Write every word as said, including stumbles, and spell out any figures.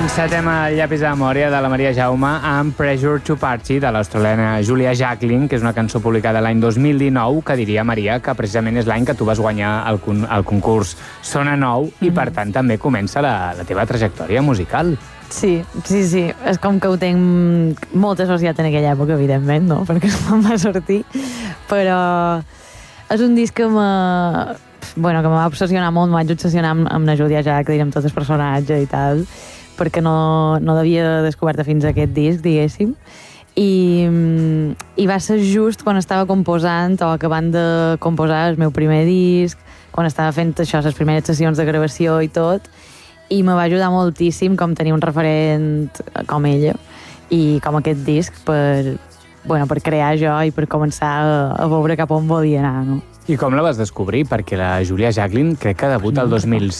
Encetem el llapis de memòria de la Maria Jaume amb Pressure to Party de l'australiana Julia Jacklin, que és una cançó publicada l'any dos mil dinou, que diria, Maria, que precisament és l'any que tu vas guanyar el, con el concurs Sona Nou mm. i, per tant, també comença la, la teva trajectòria musical. Sí, sí, sí. És com que ho tinc molt associat en aquella època, evidentment, no? Perquè me'n va sortir. Però és un disc que m'ha... Bueno, que em va obsessionar molt, em vaig obsessionar amb, amb la Julia Jacklin, amb tots els personatges i tal, perquè no, no l'havia descobert fins a aquest disc, diguéssim. I, I va ser just quan estava composant o acabant de composar el meu primer disc, quan estava fent això, les primeres sessions de gravació i tot, i me va ajudar moltíssim com tenir un referent com ella i com aquest disc per, bueno, per crear jo i per començar a, a veure cap on volia anar, no? I com la vas descobrir? Perquè la Julia Jacklin crec que debuta el dos mil